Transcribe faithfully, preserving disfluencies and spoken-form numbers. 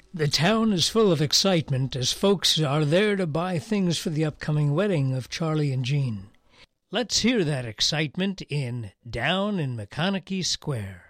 The town is full of excitement as folks are there to buy things for the upcoming wedding of Charlie and Jean. Let's hear that excitement in Down in McConaughey Square.